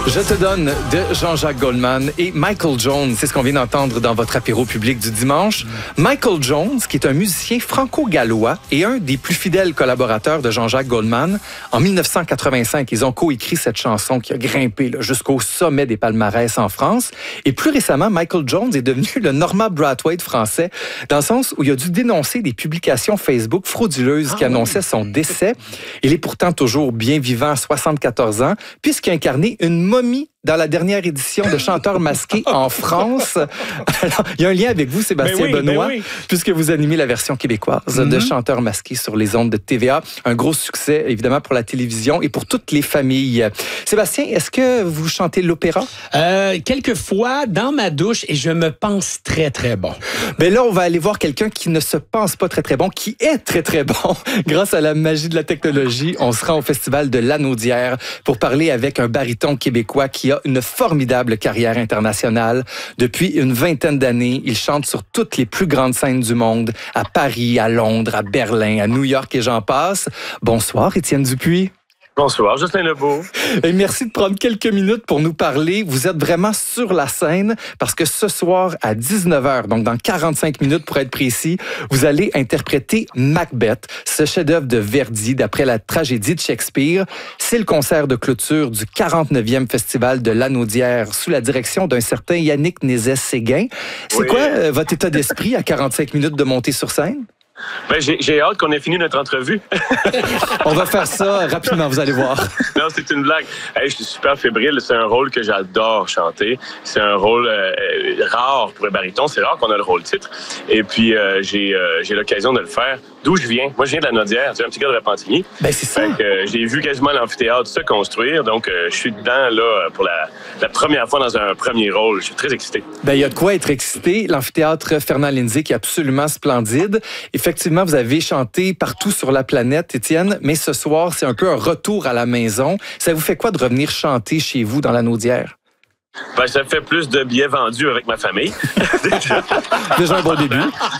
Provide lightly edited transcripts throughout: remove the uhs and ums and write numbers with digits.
Je te donne de Jean-Jacques Goldman et Michael Jones. C'est ce qu'on vient d'entendre dans votre apéro public du dimanche. Michael Jones, qui est un musicien franco-gallois et un des plus fidèles collaborateurs de Jean-Jacques Goldman. En 1985, ils ont coécrit cette chanson qui a grimpé jusqu'au sommet des palmarès en France. Et plus récemment, Michael Jones est devenu le Norman Brathwaite français, dans le sens où il a dû dénoncer des publications Facebook frauduleuses qui annonçaient son décès. Il est pourtant toujours bien vivant à 74 ans, puisqu'il a incarné une momie dans la dernière édition de Chanteurs masqués en France. Alors, il y a un lien avec vous, Sébastien Benoît, puisque vous animez la version québécoise de Chanteurs masqués sur les ondes de TVA. Un gros succès, évidemment, pour la télévision et pour toutes les familles. Sébastien, est-ce que vous chantez l'opéra? Quelquefois, dans ma douche, et je me pense très, très bon. Ben là, on va aller voir quelqu'un qui ne se pense pas très, très bon, qui est très, très bon. Grâce à la magie de la technologie, on se rend au Festival de Lanaudière pour parler avec un baryton québécois qui a une formidable carrière internationale. Depuis une vingtaine d'années, il chante sur toutes les plus grandes scènes du monde, à Paris, à Londres, à Berlin, à New York et j'en passe. Bonsoir, Étienne Dupuis. Bonsoir, Justin Lebeau. Et merci de prendre quelques minutes pour nous parler. Vous êtes vraiment sur la scène parce que ce soir à 19h, donc dans 45 minutes pour être précis, vous allez interpréter Macbeth, ce chef-d'œuvre de Verdi d'après la tragédie de Shakespeare. C'est le concert de clôture du 49e Festival de Lanaudière sous la direction d'un certain Yannick Nézet-Séguin. C'est quoi votre état d'esprit à 45 minutes de monter sur scène? Ben, j'ai hâte qu'on ait fini notre entrevue. On va faire ça rapidement, vous allez voir. Non, c'est une blague. Hey, je suis super fébrile. C'est un rôle que j'adore chanter. C'est un rôle rare pour un baryton. C'est rare qu'on a le rôle titre. Et puis, j'ai l'occasion de le faire. D'où je viens? Moi, je viens de la Naudière. Tu es un petit gars de Repentigny. Ben, c'est ça. J'ai vu quasiment l'amphithéâtre se construire. Donc, je suis dedans là pour la première fois dans un premier rôle. Je suis très excité. Ben, il y a de quoi être excité. L'amphithéâtre Fernand Lindsay qui est absolument splendide. Effectivement, vous avez chanté partout sur la planète, Étienne, mais ce soir, c'est un peu un retour à la maison. Ça vous fait quoi de revenir chanter chez vous dans la Naudière? Ben, ça fait plus de billets vendus avec ma famille. Déjà un bon début.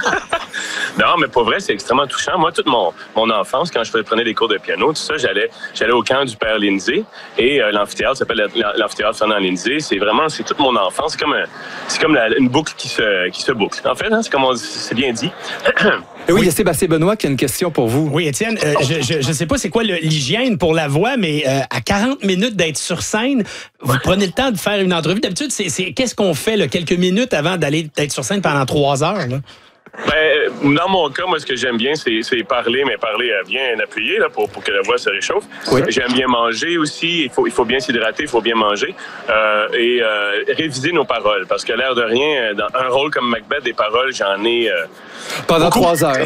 Non, mais pour vrai, c'est extrêmement touchant. Moi, toute mon enfance, quand je prenais des cours de piano, tout ça, j'allais au camp du père Lindsay et l'amphithéâtre s'appelle l'amphithéâtre Fernand Lindsay. C'est toute mon enfance. C'est comme une boucle qui se boucle. En fait, hein, c'est bien dit. Et oui, il y a Sébastien Benoît qui a une question pour vous. Oui, Étienne, je sais pas c'est quoi l'hygiène pour la voix, mais à 40 minutes d'être sur scène, vous prenez le temps de faire une entrevue. D'habitude, qu'est-ce qu'on fait là, quelques minutes avant d'être sur scène pendant 3 heures? Là? Ben, dans mon cas, moi, ce que j'aime bien, c'est parler, mais parler bien appuyé là, pour que la voix se réchauffe. Oui. J'aime bien manger aussi. Il faut bien s'hydrater, il faut bien manger. Et réviser nos paroles. Parce que l'air de rien, dans un rôle comme Macbeth, des paroles, j'en ai... pendant 3 heures.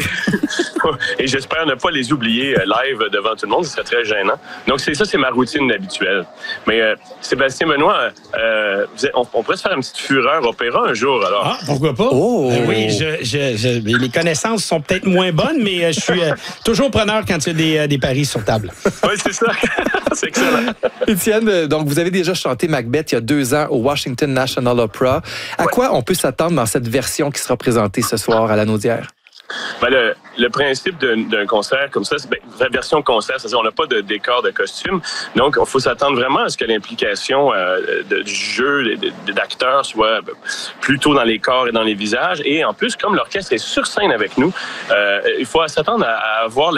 Et j'espère ne pas les oublier live devant tout le monde. Ce serait très gênant. Donc, c'est ma routine habituelle. Mais Sébastien Benoît, on pourrait se faire une petite fureur opéra un jour, alors. Ah, pourquoi pas? Oh! Oui, mes connaissances sont peut-être moins bonnes, mais je suis toujours preneur quand il y a des paris sur table. Oui, c'est ça. C'est excellent. Étienne, donc vous avez déjà chanté Macbeth il y a 2 ans au Washington National Opera. À quoi on peut s'attendre dans cette version qui sera présentée ce soir à la Naudière? Ben, le principe d'un concert comme ça, c'est la version concert, c'est-à-dire on n'a pas de décor, de costume. Donc, il faut s'attendre vraiment à ce que l'implication du jeu d'acteurs soit plutôt dans les corps et dans les visages. Et en plus, comme l'orchestre est sur scène avec nous, il faut s'attendre à avoir